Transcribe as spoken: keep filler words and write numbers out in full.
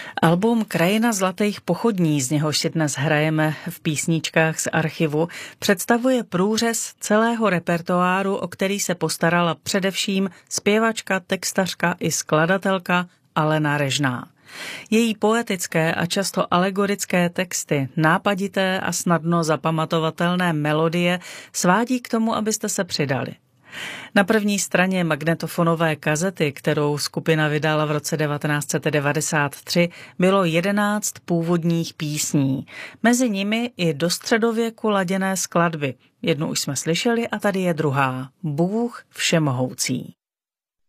Album Krajina zlatých pochodní, z něhož si dnes hrajeme v písničkách z archivu, představuje průřez celého repertoáru, o který se postarala především zpěvačka, textařka i skladatelka Alena Režná. Její poetické a často alegorické texty, nápadité a snadno zapamatovatelné melodie svádí k tomu, abyste se přidali. Na první straně magnetofonové kazety, kterou skupina vydala v roce devatenáct set devadesát tři, bylo jedenáct původních písní. Mezi nimi i do středověku laděné skladby. Jednu už jsme slyšeli a tady je druhá. Bůh všemohoucí.